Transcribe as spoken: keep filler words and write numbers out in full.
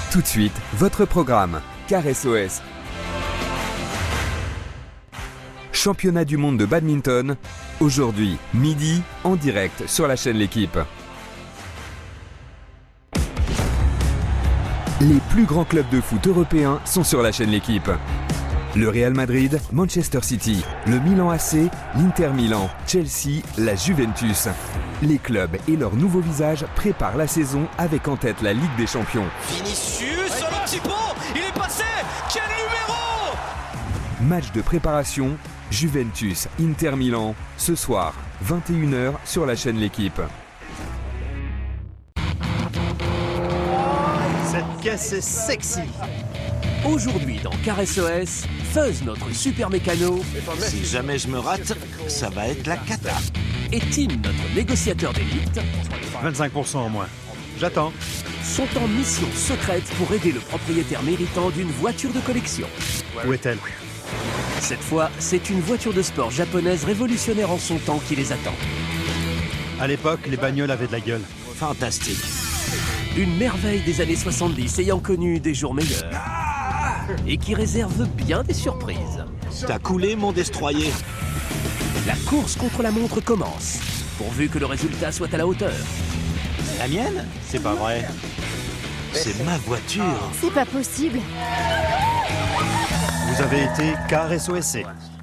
Tout de suite, votre programme, Car S O S. Championnat du monde de badminton, aujourd'hui, midi, en direct sur la chaîne L'Équipe. Les plus grands clubs de foot européens sont sur la chaîne L'Équipe. Le Real Madrid, Manchester City, le Milan A C, l'Inter Milan, Chelsea, la Juventus. Les clubs et leur nouveau visage préparent la saison avec en tête la Ligue des Champions. Vinicius sur le petit pont, il est passé, quel numéro! Match de préparation, Juventus, Inter Milan, ce soir, vingt et une heures sur la chaîne L'Équipe. Cette caisse est sexy. Aujourd'hui dans Car S O S, Fuzz, notre super mécano, Si jamais je me rate, ça va être la cata. et Tim, notre négociateur d'élite, vingt-cinq pour cent en moins. J'attends. sont en mission secrète pour aider le propriétaire méritant d'une voiture de collection. Où est-elle? Cette fois, c'est une voiture de sport japonaise révolutionnaire en son temps qui les attend. À l'époque, les bagnoles avaient de la gueule. Fantastique. Une merveille des années soixante-dix ayant connu des jours meilleurs. Et qui réserve bien des surprises. T'as coulé mon destroyer. La course contre la montre commence, pourvu que le résultat soit à la hauteur. La mienne? C'est pas vrai. C'est ma voiture. C'est pas possible. Vous avez été Car S O S C.